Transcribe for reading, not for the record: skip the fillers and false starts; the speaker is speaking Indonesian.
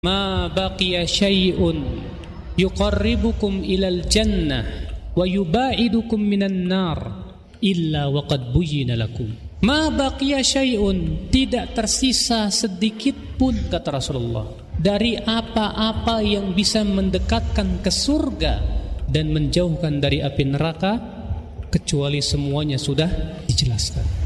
Ma baqiya syai'un yuqarribukum ilal jannah wa yubaidukum minan nar illa waqad buyyina lakum. Ma baqiya syai'un, tidak tersisa sedikit pun, kata Rasulullah, dari apa-apa yang bisa mendekatkan ke surga dan menjauhkan dari api neraka, kecuali semuanya sudah dijelaskan.